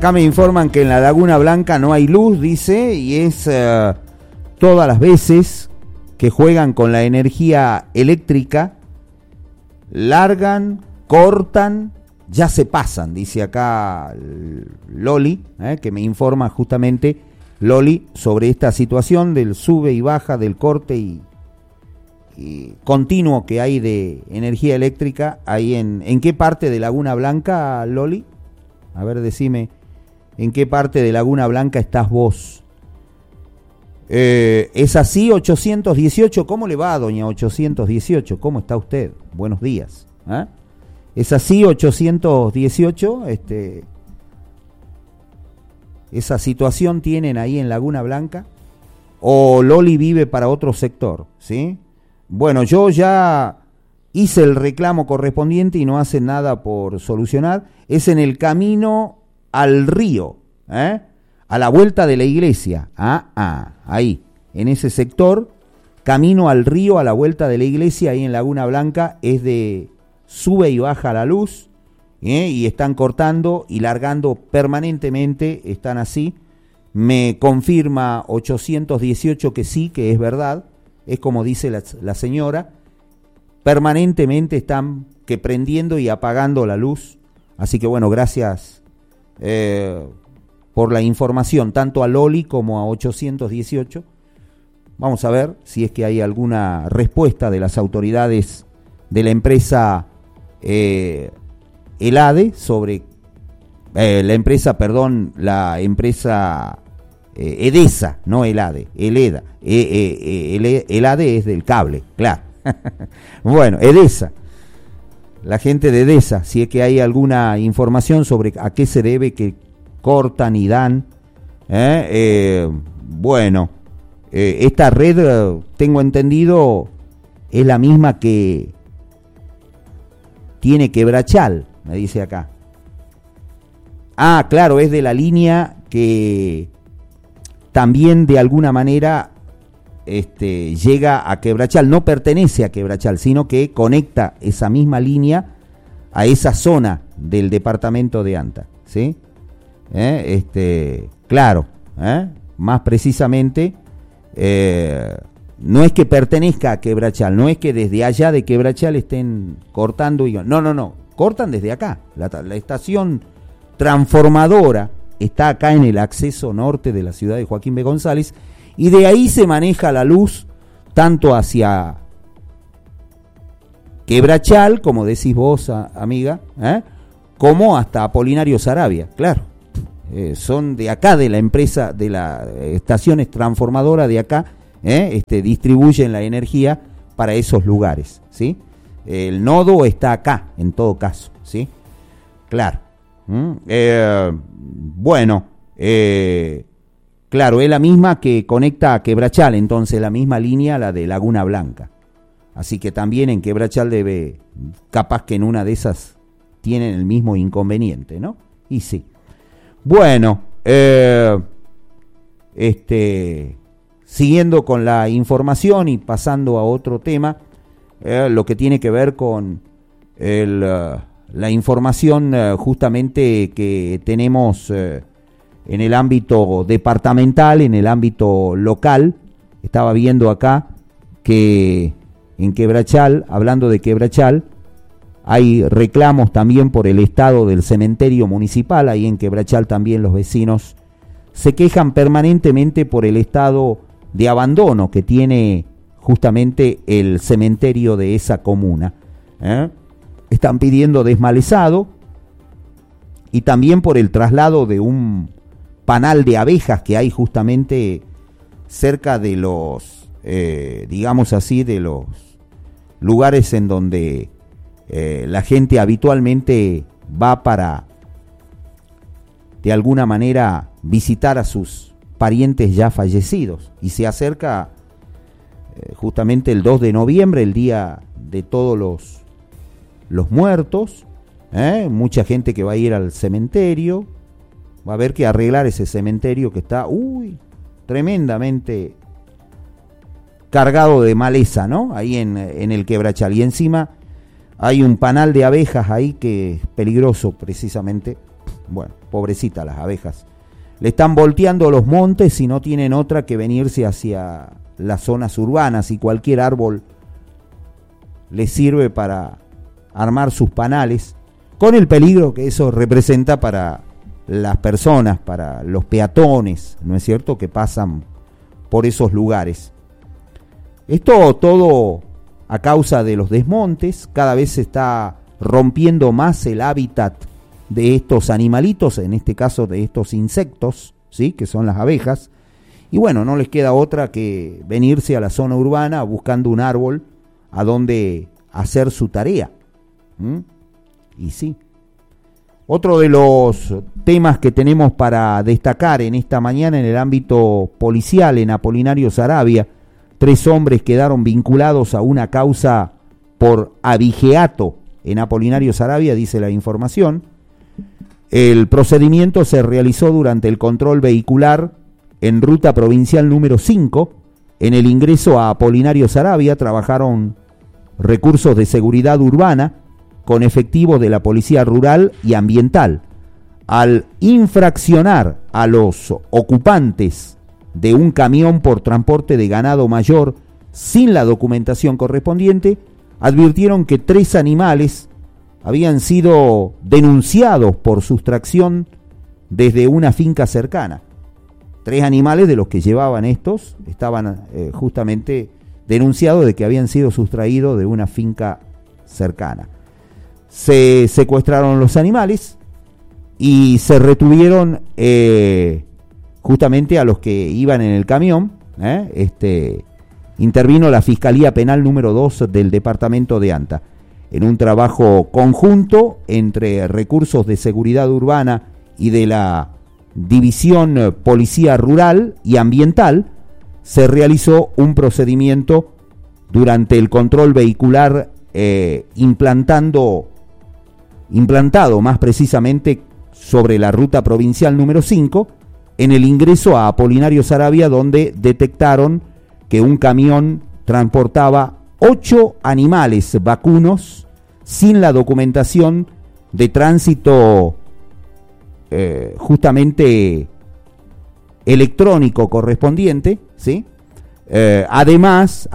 Acá me informan que en la Laguna Blanca no hay luz, dice, y es todas las veces que juegan con la energía eléctrica, largan, cortan, ya se pasan, dice acá Loli, que me informa justamente Loli sobre esta situación del sube y baja, del corte y continuo que hay de energía eléctrica ahí en qué parte de Laguna Blanca, Loli. A ver, decime, ¿en qué parte de Laguna Blanca estás vos? Es así, 818, ¿cómo le va, doña 818? ¿Cómo está usted? Buenos días. Es así, 818, esa situación tienen ahí en Laguna Blanca, o Loli vive para otro sector, ¿sí? Bueno, yo ya hice el reclamo correspondiente y no hacen nada por solucionar. Es en el camino al río, a la vuelta de la iglesia. Ahí, en ese sector, camino al río, a la vuelta de la iglesia, ahí en Laguna Blanca, es de sube y baja la luz, y están cortando y largando permanentemente, están así. Me confirma 818 que sí, que es verdad, es como dice la señora, permanentemente están que prendiendo y apagando la luz. Así que bueno, gracias por la información, tanto a Loli como a 818. Vamos a ver si es que hay alguna respuesta de las autoridades de la empresa ELADE sobre la empresa EDESA, no ELADE, ELADE es del cable, claro. Bueno, EDESA, la gente de EDESA, si es que hay alguna información sobre a qué se debe que cortan y dan. Bueno, esta red, tengo entendido, es la misma que tiene Quebrachal, me dice acá. Claro, es de la línea que también de alguna manera llega a Quebrachal, no pertenece a Quebrachal, sino que conecta esa misma línea a esa zona del departamento de Anta, ¿sí? Claro, más precisamente, no es que pertenezca a Quebrachal, no es que desde allá de Quebrachal estén cortando, no, cortan desde acá, la estación transformadora está acá en el acceso norte de la ciudad de Joaquín B. González, y de ahí se maneja la luz tanto hacia Quebrachal, como decís vos, amiga, como hasta Apolinario Saravia, claro. Son de acá, de la empresa, de las estaciones transformadoras de acá, distribuyen la energía para esos lugares, ¿sí? El nodo está acá, en todo caso, ¿sí? Claro. Bueno, claro, es la misma que conecta a Quebrachal, entonces la misma línea, la de Laguna Blanca. Así que también en Quebrachal debe, capaz que en una de esas tienen el mismo inconveniente, ¿no? Y sí. Bueno, siguiendo con la información y pasando a otro tema, lo que tiene que ver con la información justamente que tenemos en el ámbito departamental, en el ámbito local. Estaba viendo acá que en Quebrachal, hablando de Quebrachal, hay reclamos también por el estado del cementerio municipal. Ahí en Quebrachal también los vecinos se quejan permanentemente por el estado de abandono que tiene justamente el cementerio de esa comuna. Están pidiendo desmalezado y también por el traslado de un panal de abejas que hay justamente cerca de los, digamos así, de los lugares en donde la gente habitualmente va para, de alguna manera, visitar a sus parientes ya fallecidos. Y se acerca justamente el 2 de noviembre, el día de todos los muertos, mucha gente que va a ir al cementerio, va a haber que arreglar ese cementerio que está, tremendamente cargado de maleza, ¿no? Ahí en el Quebrachal. Y encima hay un panal de abejas ahí que es peligroso precisamente Bueno, pobrecitas las abejas. Le están volteando los montes y no tienen otra que venirse hacia las zonas urbanas, y cualquier árbol les sirve para armar sus panales, con el peligro que eso representa para las personas, para los peatones, ¿no es cierto?, que pasan por esos lugares. Esto todo a causa de los desmontes. Cada vez se está rompiendo más el hábitat de estos animalitos, en este caso de estos insectos, ¿sí?, que son las abejas. Y bueno, no les queda otra que venirse a la zona urbana buscando un árbol a donde hacer su tarea. Y sí. Otro de los temas que tenemos para destacar en esta mañana en el ámbito policial en Apolinario Saravia: 3 hombres quedaron vinculados a una causa por abigeato en Apolinario Saravia, dice la información. El procedimiento se realizó durante el control vehicular en ruta provincial número 5. En el ingreso a Apolinario Saravia trabajaron recursos de seguridad urbana con efectivos de la Policía Rural y Ambiental. Al infraccionar a los ocupantes de un camión por transporte de ganado mayor sin la documentación correspondiente, advirtieron que 3 animales habían sido denunciados por sustracción desde una finca cercana. 3 animales de los que llevaban estos estaban justamente denunciados de que habían sido sustraídos de una finca cercana. Se secuestraron los animales y se retuvieron justamente a los que iban en el camión. Intervino la Fiscalía Penal número 2 del departamento de Anta. En un trabajo conjunto entre recursos de seguridad urbana y de la División Policía Rural y Ambiental, se realizó un procedimiento durante el control vehicular implantado más precisamente sobre la ruta provincial número 5, en el ingreso a Apolinario Saravia, donde detectaron que un camión transportaba 8 animales vacunos sin la documentación de tránsito justamente electrónico correspondiente, ¿sí? Además,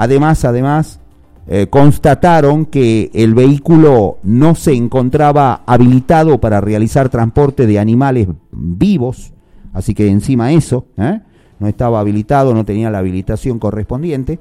constataron que el vehículo no se encontraba habilitado para realizar transporte de animales vivos, así que encima eso, no estaba habilitado, no tenía la habilitación correspondiente.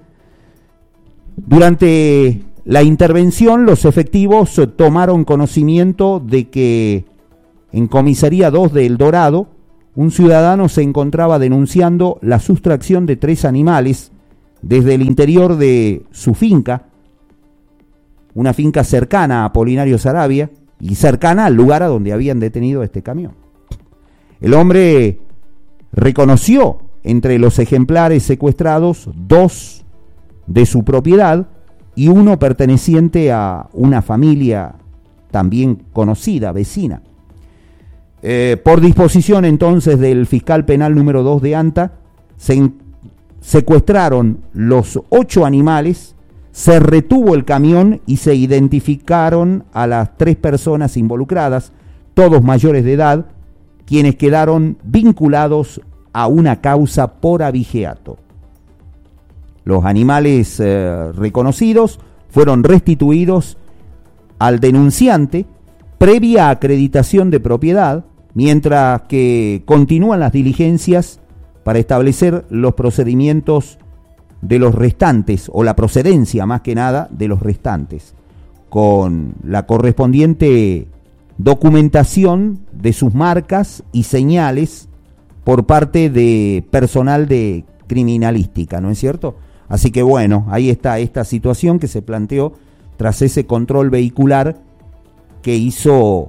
Durante la intervención, los efectivos tomaron conocimiento de que en Comisaría 2 de El Dorado, un ciudadano se encontraba denunciando la sustracción de 3 animales desde el interior de su finca, una finca cercana a Apolinario Saravia y cercana al lugar a donde habían detenido este camión. El hombre reconoció entre los ejemplares secuestrados 2 de su propiedad y 1 perteneciente a una familia también conocida, vecina. Por disposición entonces del fiscal penal número 2 de Anta, se secuestraron los 8 animales, se retuvo el camión y se identificaron a las 3 personas involucradas, todos mayores de edad, quienes quedaron vinculados a una causa por abigeato. Los animales reconocidos fueron restituidos al denunciante previa acreditación de propiedad, mientras que continúan las diligencias para establecer los procedimientos de los restantes, o la procedencia más que nada de los restantes, con la correspondiente documentación de sus marcas y señales por parte de personal de criminalística, ¿no es cierto? Así que bueno, ahí está esta situación que se planteó tras ese control vehicular que hizo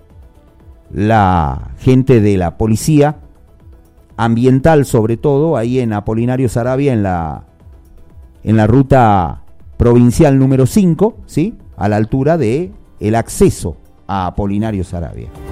la gente de la policía ambiental, sobre todo ahí en Apolinario Saravia, en la ruta provincial número 5, ¿sí?, a la altura de el acceso a Apolinario Saravia.